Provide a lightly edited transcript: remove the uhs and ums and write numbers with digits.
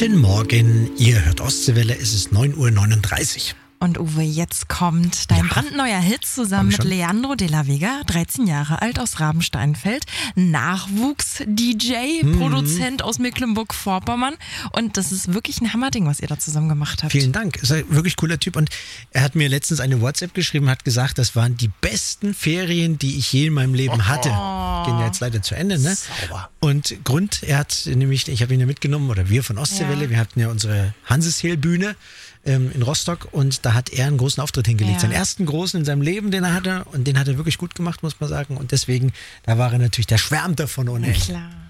Guten Morgen, ihr hört Ostseewelle, es ist 9:39 Uhr. Und Uwe, jetzt kommt dein brandneuer Hit zusammen mit Leandro de la Vega, 13 Jahre alt aus Rabensteinfeld, Nachwuchs-DJ, Produzent aus Mecklenburg-Vorpommern. Und das ist wirklich ein Hammerding, was ihr da zusammen gemacht habt. Vielen Dank, ist ein wirklich cooler Typ. Und er hat mir letztens eine WhatsApp geschrieben, hat gesagt, das waren die besten Ferien, die ich je in meinem Leben hatte. Gehen ja jetzt leider zu Ende, ne? Sauber. Und Grund, er hat nämlich, ich habe ihn ja mitgenommen, oder wir von Ostseewelle, wir hatten ja unsere Hansesheel-Bühne in Rostock und da hat er einen großen Auftritt hingelegt. Seinen ersten großen in seinem Leben, den er hatte, und den hat er wirklich gut gemacht, muss man sagen. Und deswegen, da war er natürlich, der schwärmt davon ohne Ende. Klar.